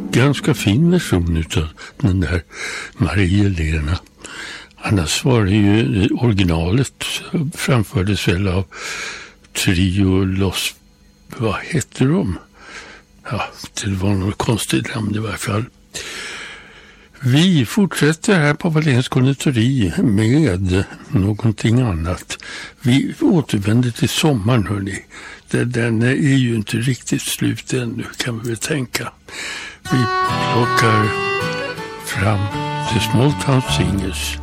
ganska fin version utav den där Maria-Lena. Annars var det ju originalet framfördes väl av Trio Los... Vad heter de? Ja, det var något konstigt namn i varje fall. Vi fortsätter här på Wahléns konditori med någonting annat. Vi återvänder till sommaren, hörni. Den är ju inte riktigt slut ännu, kan vi väl tänka. Vi plockar fram The Small Town Singers.